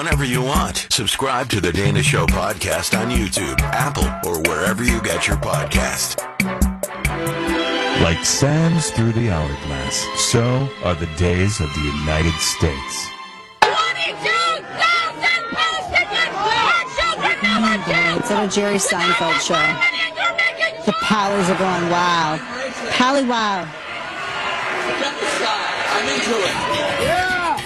whenever you want. Subscribe to the Dana Show podcast on YouTube, Apple, or wherever you get your podcast. Like sands through the hourglass, so are the days of the United States. 22,000 Palestinian children now. It's at a Jerry Seinfeld show. The powers are going, wow. Pally, wow. I'm into it. Yeah!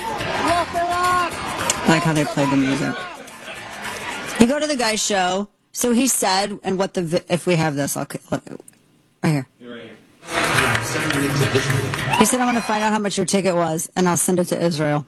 I like how they played the music. You go to the guy's show, so he said, and what the, if we have this, I'll, right here. He said, I want to find out how much your ticket was, and I'll send it to Israel.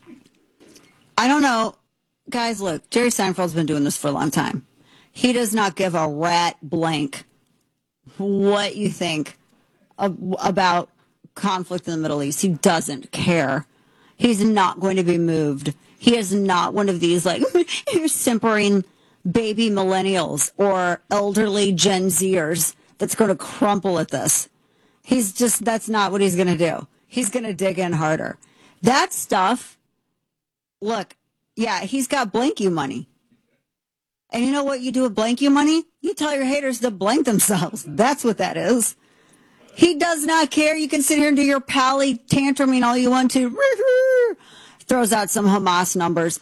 I don't know. Guys, look, Jerry Seinfeld's been doing this for a long time. He does not give a rat blank what you think about conflict in the Middle East. He doesn't care. He's not going to be moved. He is not one of these, like, simpering baby millennials or elderly Gen Zers that's going to crumple at this. He's just, that's not what he's going to do. He's going to dig in harder. That stuff, look, yeah, he's got blank you money. And you know what you do with blank you money? You tell your haters to blank themselves. That's what that is. He does not care. You can sit here and do your pally tantruming all you want to. Throws out some Hamas numbers.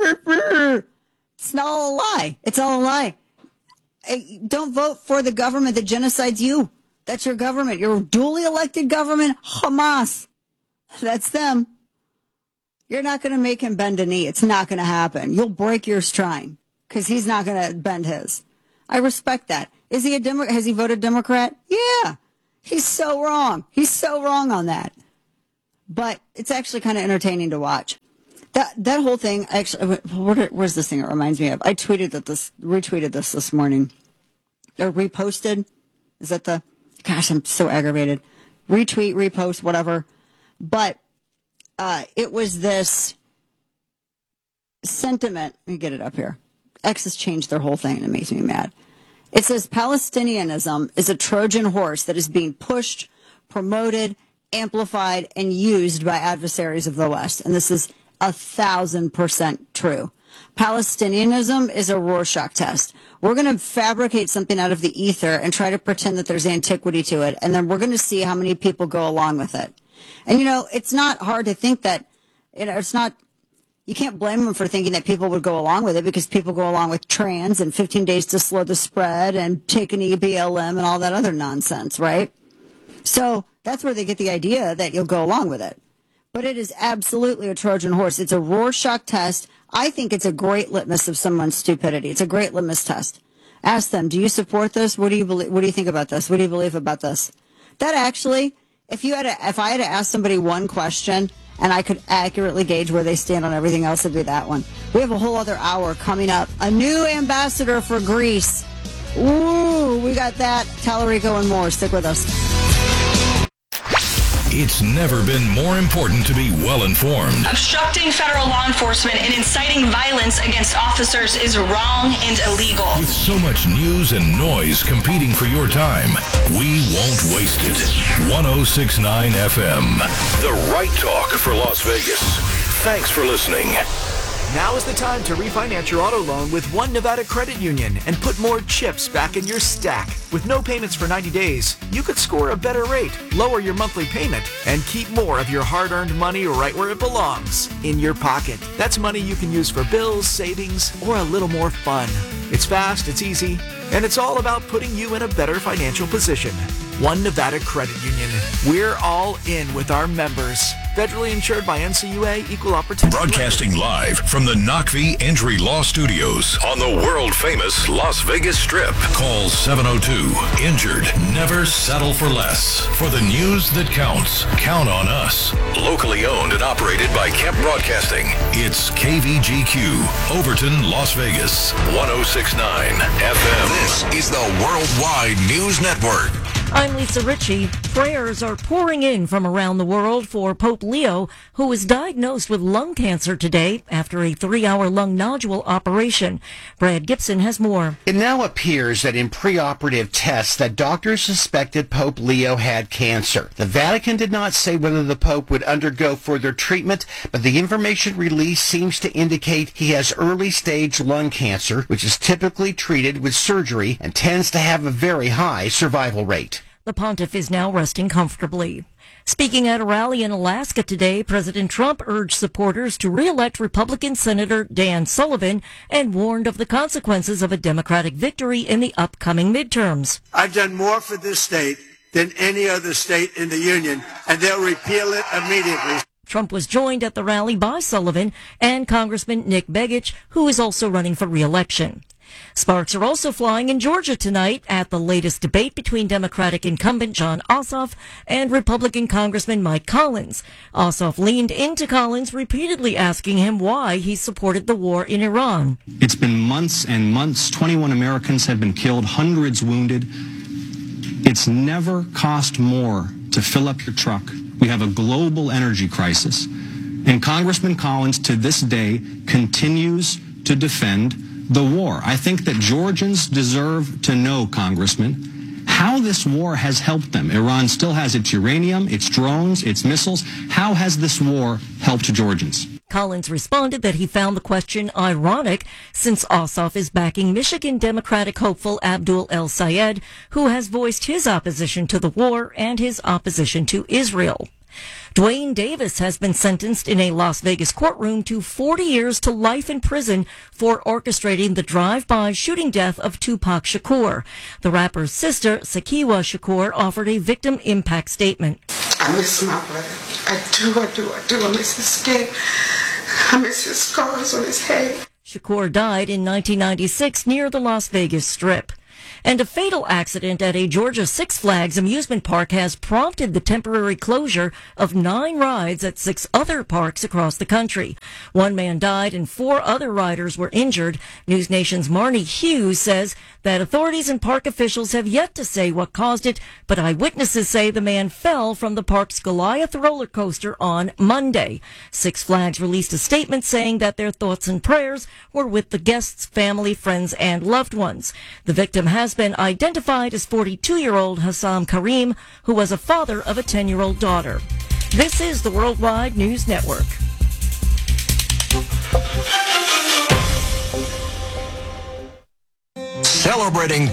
It's all a lie. It's all a lie. Hey, don't vote for the government that genocides you. That's your government. Your duly elected government, Hamas. That's them. You're not going to make him bend a knee. It's not going to happen. You'll break your stride because he's not going to bend his. I respect that. Is he a Democrat? Has he voted Democrat? Yeah. He's so wrong. He's so wrong on that. But it's actually kind of entertaining to watch. That whole thing, actually, where's this thing it reminds me of? I retweeted this morning. Or reposted. Is that the, gosh, I'm so aggravated. Retweet, repost, whatever. But it was this sentiment. Let me get it up here. X has changed their whole thing and it makes me mad. It says Palestinianism is a Trojan horse that is being pushed, promoted, amplified, and used by adversaries of the West. And this is 1,000% true. Palestinianism is a Rorschach test. We're going to fabricate something out of the ether and try to pretend that there's antiquity to it. And then we're going to see how many people go along with it. And, it's not hard to think that, it's not, you can't blame them for thinking that people would go along with it because people go along with trans and 15 days to slow the spread and take an EBLM and all that other nonsense, right? So that's where they get the idea that you'll go along with it. But it is absolutely a Trojan horse. It's a Rorschach test. I think it's a great litmus of someone's stupidity. It's a great litmus test. Ask them, do you support this? What do you believe? What do you think about this? What do you believe about this? That actually, if I had to ask somebody one question and I could accurately gauge where they stand on everything else, it'd be that one. We have a whole other hour coming up. A new ambassador for Greece. Ooh, we got that. Tallarico and more. Stick with us. It's never been more important to be well-informed. Obstructing federal law enforcement and inciting violence against officers is wrong and illegal. With so much news and noise competing for your time, we won't waste it. 106.9 FM, the right talk for Las Vegas. Thanks for listening. Now is the time to refinance your auto loan with One Nevada Credit Union and put more chips back in your stack. With no payments for 90 days, you could score a better rate, lower your monthly payment, and keep more of your hard-earned money right where it belongs, in your pocket. That's money you can use for bills, savings, or a little more fun. It's fast, it's easy, and it's all about putting you in a better financial position. One Nevada Credit Union. We're all in with our members. Federally insured by NCUA, Equal Opportunity. Broadcasting live from the Knockvie Entry Law Studios on the world-famous Las Vegas Strip. Call 702-INJURED. Never settle for less. For the news that counts, count on us. Locally owned and operated by Kemp Broadcasting. It's KVGQ, Overton, Las Vegas, 106.9 FM. This is the Worldwide News Network. I'm Lisa Ritchie. prayers are pouring in from around the world for Pope Leo, who was diagnosed with lung cancer today after a 3-hour lung nodule operation. Brad Gibson has more. It now appears that in preoperative tests that doctors suspected Pope Leo had cancer. The Vatican did not say whether the Pope would undergo further treatment, but the information released seems to indicate he has early-stage lung cancer, which is typically treated with surgery and tends to have a very high survival rate. The pontiff is now resting comfortably. Speaking at a rally in Alaska today, President Trump urged supporters to re-elect Republican Senator Dan Sullivan and warned of the consequences of a Democratic victory in the upcoming midterms. I've done more for this state than any other state in the union, and they'll repeal it immediately. Trump was joined at the rally by Sullivan and Congressman Nick Begich, who is also running for re-election. Sparks are also flying in Georgia tonight at the latest debate between Democratic incumbent Jon Ossoff and Republican Congressman Mike Collins. Ossoff leaned into Collins, repeatedly asking him why he supported the war in Iran. It's been months and months. 21 Americans have been killed, hundreds wounded. It's never cost more to fill up your truck. We have a global energy crisis. And Congressman Collins, to this day, continues to defend the war. I think that Georgians deserve to know, Congressman, how this war has helped them. Iran still has its uranium, its drones, its missiles. How has this war helped Georgians? Collins responded that he found the question ironic since Ossoff is backing Michigan Democratic hopeful Abdul El-Sayed, who has voiced his opposition to the war and his opposition to Israel. Dwayne Davis has been sentenced in a Las Vegas courtroom to 40 years to life in prison for orchestrating the drive-by shooting death of Tupac Shakur. The rapper's sister, Sakiwa Shakur, offered a victim impact statement. I miss my brother. I do. I miss his skin. I miss his scars on his head. Shakur died in 1996 near the Las Vegas Strip. And a fatal accident at a Georgia Six Flags amusement park has prompted the temporary closure of 9 rides at 6 other parks across the country. 1 man died and 4 other riders were injured. News Nation's Marnie Hughes says that authorities and park officials have yet to say what caused it, but eyewitnesses say the man fell from the park's Goliath roller coaster on Monday. Six Flags released a statement saying that their thoughts and prayers were with the guests, family, friends, and loved ones. The victim has been identified as 42-year-old Hassam Karim, who was a father of a 10-year-old daughter. This is the Worldwide News Network. Celebrating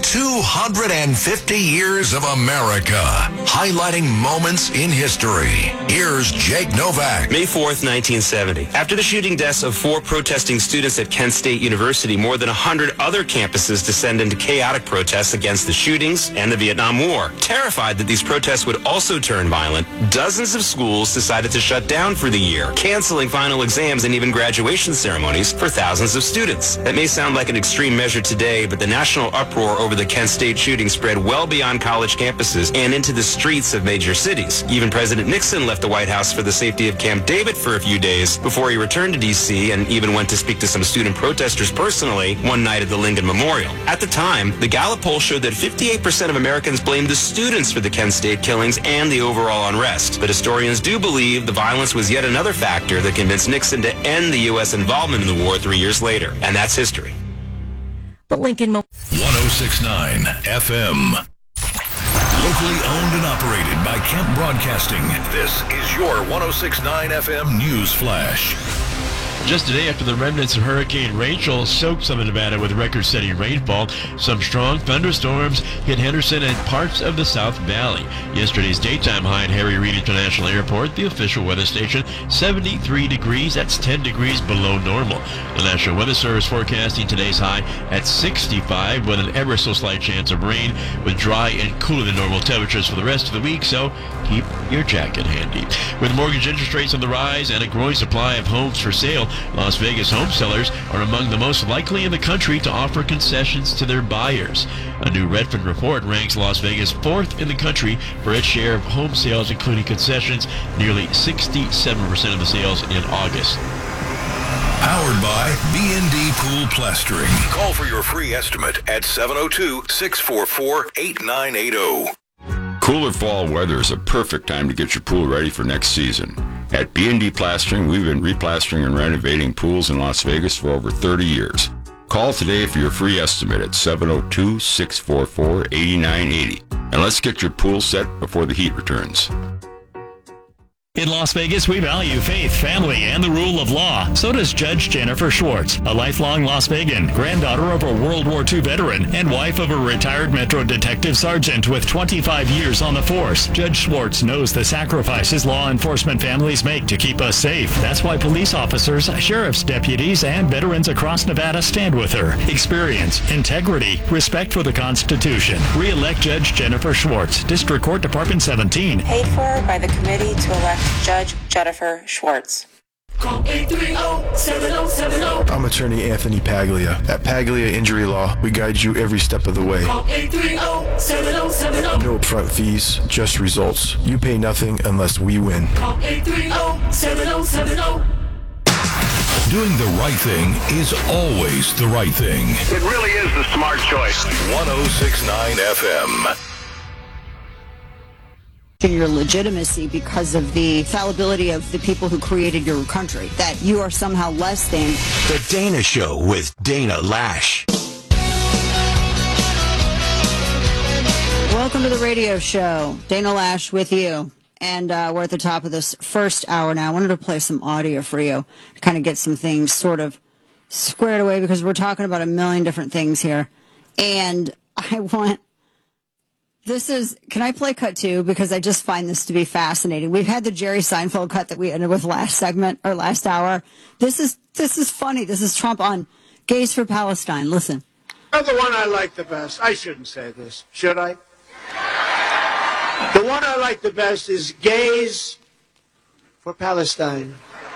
250 years of America, highlighting moments in history. Here's Jake Novak. May 4th, 1970. After the shooting deaths of 4 protesting students at Kent State University, more than 100 other campuses descend into chaotic protests against the shootings and the Vietnam War. Terrified that these protests would also turn violent, dozens of schools decided to shut down for the year, canceling final exams and even graduation ceremonies for thousands of students. That may sound like an extreme measure today, but the national uproar over the Kent State shooting spread well beyond college campuses and into the streets of major cities. Even President Nixon left the White House for the safety of Camp David for a few days before he returned to D.C. and even went to speak to some student protesters personally one night at the Lincoln Memorial. At the time, the Gallup poll showed that 58% of Americans blamed the students for the Kent State killings and the overall unrest. But historians do believe the violence was yet another factor that convinced Nixon to end the U.S. involvement in the war 3 years later. And that's history. The Lincoln 1069 FM. Locally owned and operated by Kemp Broadcasting. This is your 1069 FM News Flash. Just today, after the remnants of Hurricane Rachel soaked southern Nevada with record-setting rainfall, some strong thunderstorms hit Henderson and parts of the South Valley. Yesterday's daytime high at Harry Reid International Airport, the official weather station, 73 degrees. That's 10 degrees below normal. The National Weather Service forecasting today's high at 65 with an ever so slight chance of rain, with dry and cooler than normal temperatures for the rest of the week, so keep your jacket handy. With mortgage interest rates on the rise and a growing supply of homes for sale, Las Vegas home sellers are among the most likely in the country to offer concessions to their buyers. A new Redfin report ranks Las Vegas 4th in the country for its share of home sales, including concessions, nearly 67% of the sales in August. Powered by B&D Pool Plastering. Call for your free estimate at 702-644-8980. Cooler fall weather is a perfect time to get your pool ready for next season. At B&D Plastering, we've been replastering and renovating pools in Las Vegas for over 30 years. Call today for your free estimate at 702-644-8980. And let's get your pool set before the heat returns. In Las Vegas, we value faith, family, and the rule of law. So does Judge Jennifer Schwartz, a lifelong Las Vegan, granddaughter of a World War II veteran, and wife of a retired Metro Detective Sergeant with 25 years on the force. Judge Schwartz knows the sacrifices law enforcement families make to keep us safe. That's why police officers, sheriff's deputies, and veterans across Nevada stand with her. Experience, integrity, respect for the Constitution. Re-elect Judge Jennifer Schwartz, District Court Department 17. Paid for by the committee to elect Judge Jennifer Schwartz. Call 830-7070. I'm attorney Anthony Paglia. At Paglia Injury Law, we guide you every step of the way. Call 830-7070. No upfront fees, just results. You pay nothing unless we win. Call 830-7070. Doing the right thing is always the right thing. It really is the smart choice. 106.9 FM. Your legitimacy because of the fallibility of the people who created your country, that you are somehow less than. The Dana Show with Dana Lash. Welcome to the radio show. Dana Lash with you. And we're at the top of this first hour now. I wanted to play some audio for you to kind of get some things sort of squared away because we're talking about a million different things here. And I want... can I play cut 2? Because I just find this to be fascinating. We've had the Jerry Seinfeld cut that we ended with last segment or last hour. This is funny. This is Trump on Gays for Palestine. Listen. The one I like the best. I shouldn't say this, should I? The one I like the best is Gays for Palestine.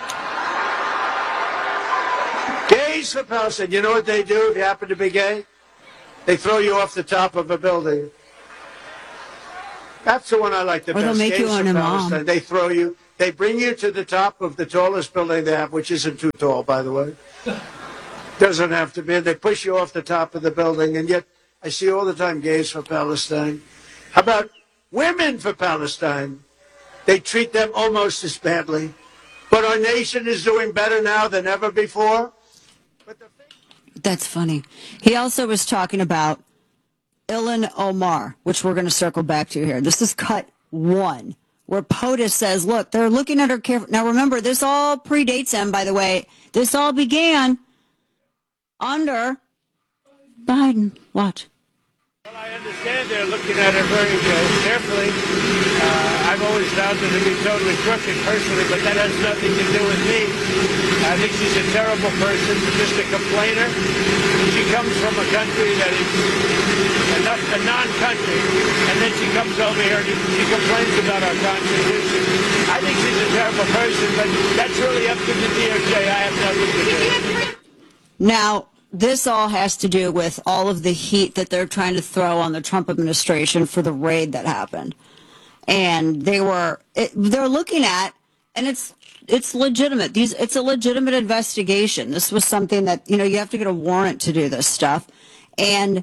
Gays for Palestine. You know what they do if you happen to be gay? They throw you off the top of a building. That's the one I like the best. Or they'll make you an imam. They throw you. They bring you to the top of the tallest building they have, which isn't too tall, by the way. Doesn't have to be. They push you off the top of the building, and yet I see all the time Gays for Palestine. How about women for Palestine? They treat them almost as badly. But our nation is doing better now than ever before. That's funny. He also was talking about Ilhan Omar, which we're going to circle back to here. This is cut 1, where POTUS says, look, they're looking at her carefully. Now, remember, this all predates him, by the way. This all began under Biden. Watch. Well, I understand they're looking at her very carefully. I've always found her to be totally crooked personally, but that has nothing to do with me. I think she's a terrible person, just a complainer. She comes from a country that is a non-country, and then she comes over here and she complains about our Constitution. I think she's a terrible person, but that's really up to the DOJ. I have nothing to do with it. Now, this all has to do with all of the heat that they're trying to throw on the Trump administration for the raid that happened. And they're looking at, and it's legitimate. It's a legitimate investigation. This was something that, you have to get a warrant to do this stuff. And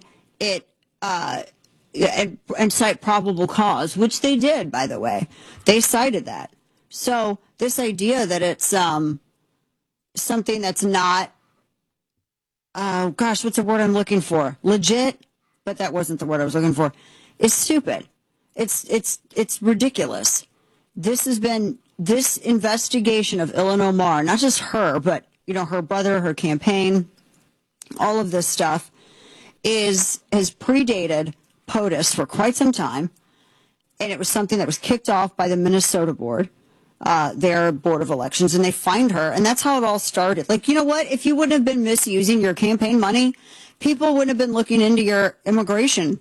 and cite probable cause, which they did, by the way. They cited that. So this idea that it's something that's not, oh gosh, what's the word I'm looking for? Legit, but that wasn't the word I was looking for. Is stupid. It's ridiculous. This investigation of Ilhan Omar, not just her, but her brother, her campaign, all of this stuff has predated POTUS for quite some time, and it was something that was kicked off by the Minnesota board, their board of elections, and they fined her, and that's how it all started. Like, you know what? If you wouldn't have been misusing your campaign money, people wouldn't have been looking into your immigration.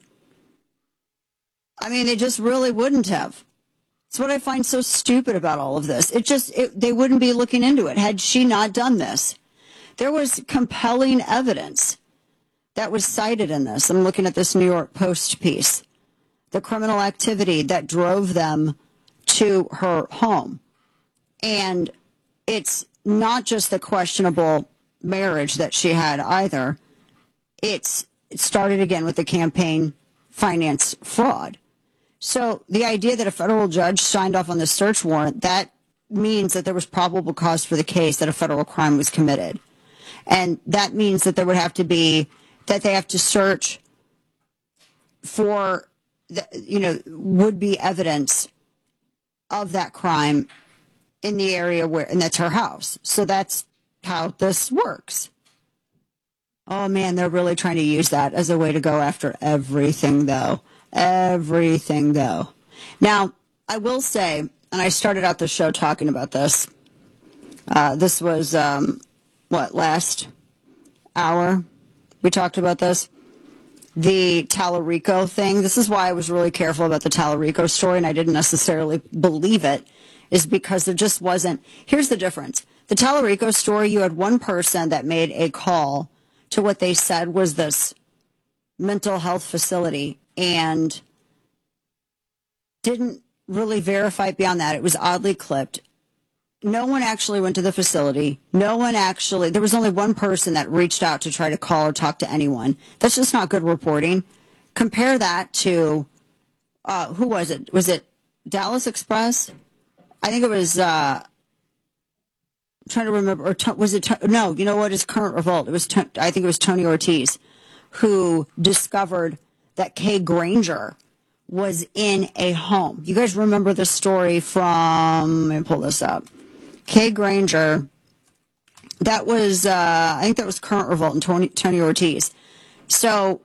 I mean, they just really wouldn't have. It's what I find so stupid about all of this. They wouldn't be looking into it had she not done this. There was compelling evidence that was cited in this. I'm looking at this New York Post piece. The criminal activity that drove them to her home. And it's not just the questionable marriage that she had either. It started again with the campaign finance fraud. So the idea that a federal judge signed off on the search warrant, that means that there was probable cause for the case, that a federal crime was committed. And that means that there would have to be, that they have to search for, would-be evidence of that crime in the area where, and that's her house. So that's how this works. Oh man, they're really trying to use that as a way to go after everything though. Everything though. Now, I will say, and I started out the show talking about this. This was, last hour? We talked about this. The Tallarico thing. This is why I was really careful about the Tallarico story, and I didn't necessarily believe it, is because there just wasn't. Here's the difference. The Tallarico story, you had one person that made a call to what they said was this mental health facility and didn't really verify it beyond that. It was oddly clipped. No one actually went to the facility. There was only one person that reached out to try to call or talk to anyone. That's just not good reporting. Compare that to, who was it? Was it Dallas Express? I think it was, trying to remember, or was it, no, you know what, his current revolt. I think it was Tony Ortiz who discovered that Kay Granger was in a home. You guys remember the story from, let me pull this up. Kay Granger, that was, I think that was Current Revolt and Tony Ortiz. So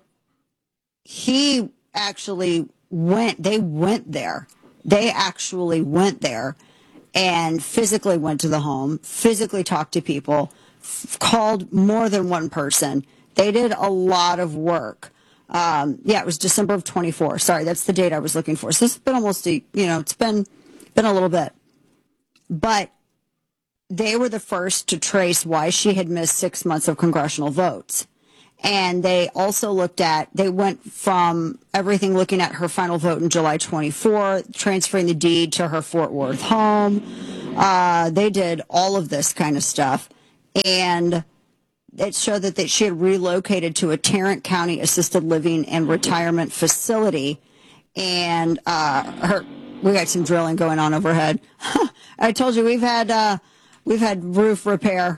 he actually they went there. They actually went there and physically went to the home, physically talked to people, called more than one person. They did a lot of work. It was December of 24. Sorry, that's the date I was looking for. So it's been almost, it's been a little bit. But they were the first to trace why she had missed 6 months of congressional votes. And they also they went from everything looking at her final vote in July 24, transferring the deed to her Fort Worth home. They did all of this kind of stuff. And it showed that she had relocated to a Tarrant County assisted living and retirement facility. And we got some drilling going on overhead. I told you we've had roof repair.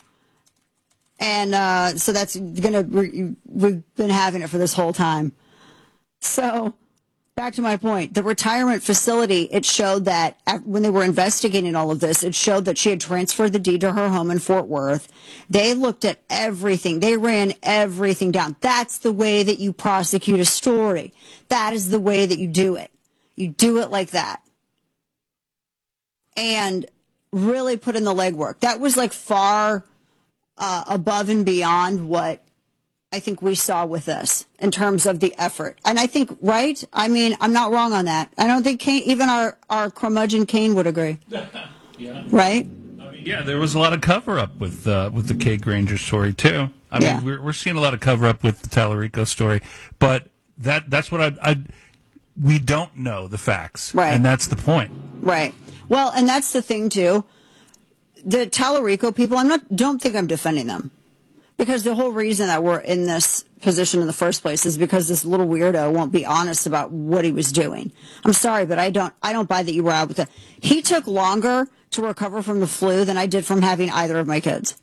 And so that's we've been having it for this whole time. So back to my point, the retirement facility, it showed that when they were investigating all of this, it showed that she had transferred the deed to her home in Fort Worth. They looked at everything. They ran everything down. That's the way that you prosecute a story. That is the way that you do it. You do it like that. And really put in the legwork. That was like far above and beyond what I think we saw with this in terms of the effort. And I think, right? I mean, I'm not wrong on that. I don't think even our curmudgeon Kane would agree. Yeah. Right? Yeah, there was a lot of cover-up with the Kay Granger story, too. I mean, we're seeing a lot of cover-up with the Tallarico story. But that's what we don't know the facts. Right. And that's the point. Right. Well, and that's the thing, too. The Tallarico people, don't think I'm defending them, because the whole reason that we're in this position in the first place is because this little weirdo won't be honest about what he was doing. I'm sorry, but I don't buy that you were out with it. He took longer to recover from the flu than I did from having either of my kids.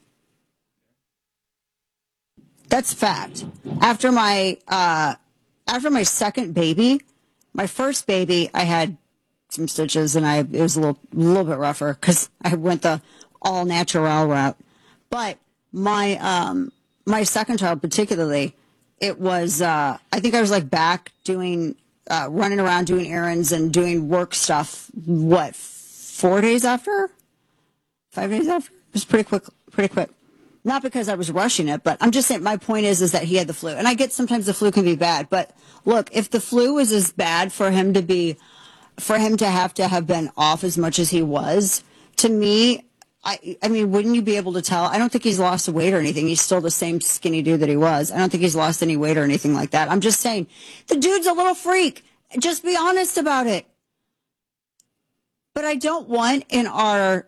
That's fact. After my second baby, my first baby, I had some stitches and it was a little bit rougher because I went the all natural route. But my second child particularly, it was I think I was like back doing running around doing errands and doing work stuff. 5 days after? It was pretty quick. Not because I was rushing it, but I'm just saying my point is that he had the flu. And I get sometimes the flu can be bad, but look, if the flu was as bad for him to have been off as much as he was, to me, I mean, wouldn't you be able to tell? I don't think he's lost weight or anything. He's still the same skinny dude that he was. I don't think he's lost any weight or anything like that. I'm just saying, the dude's a little freak. Just be honest about it. But I don't want in our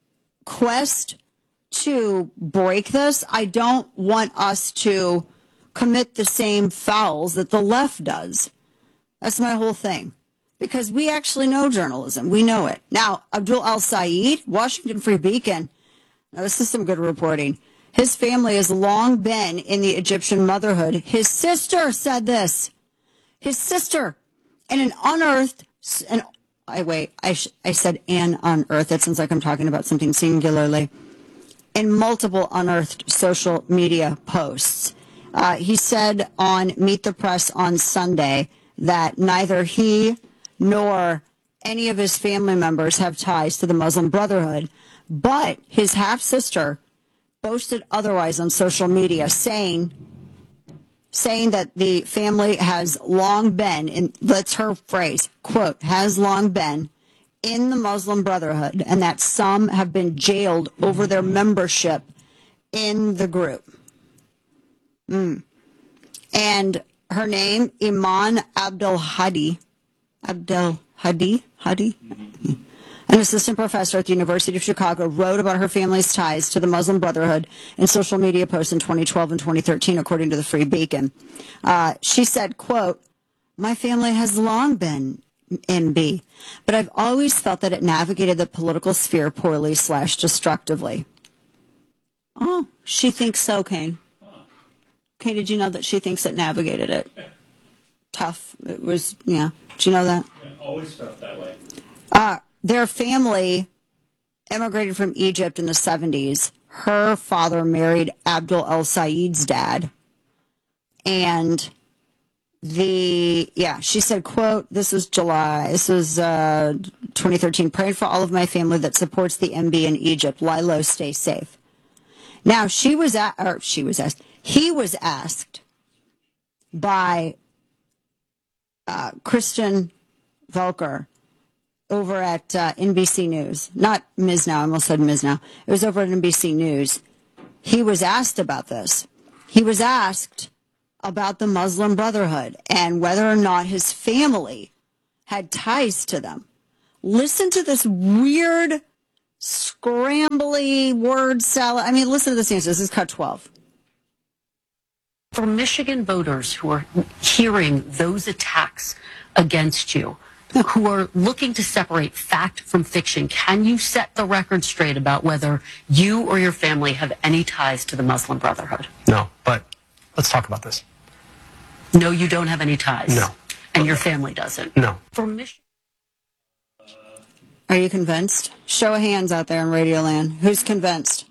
quest to break this, I don't want us to commit the same fouls that the left does. That's my whole thing. Because we actually know journalism. We know it. Now, Abdul El-Sayed, Washington Free Beacon. Now, this is some good reporting. His family has long been in the Egyptian motherhood. His sister said this. His sister. And an unearthed... I said an unearthed. That sounds like I'm talking about something singularly. In multiple unearthed social media posts. He said on Meet the Press on Sunday that neither he nor any of his family members have ties to the Muslim Brotherhood, but his half-sister boasted otherwise on social media, saying that the family has long been, and that's her phrase, quote, has long been in the Muslim Brotherhood, and that some have been jailed over their membership in the group. And her name, Iman Abdel Hadi, an assistant professor at the University of Chicago, wrote about her family's ties to the Muslim Brotherhood in social media posts in 2012 and 2013, according to the Free Beacon. She said, quote, my family has long been MB, but I've always felt that it navigated the political sphere poorly / destructively. Oh, she thinks so, Kane. Kane, did you know that she thinks it navigated it? Tough. It was, yeah. Did you know that? I always felt that way. Their family immigrated from Egypt in the 70s. Her father married Abdul El-Sayed's dad. And she said, quote, this was 2013, praying for all of my family that supports the MB in Egypt. Lie low, stay safe. Now, he was asked by Christian Volker over at NBC News. Not Miznow, I almost said Miznow. It was over at NBC News. He was asked about this. He was asked about the Muslim Brotherhood and whether or not his family had ties to them. Listen to this weird, scrambly word salad. I mean, listen to this answer. This is cut 12. For Michigan voters who are hearing those attacks against you, who are looking to separate fact from fiction, can you set the record straight about whether you or your family have any ties to the Muslim Brotherhood? No, but let's talk about this. No, you don't have any ties? No. And your family doesn't? No. For Michigan. Are you convinced? Show of hands out there in Radio Land. Who's convinced?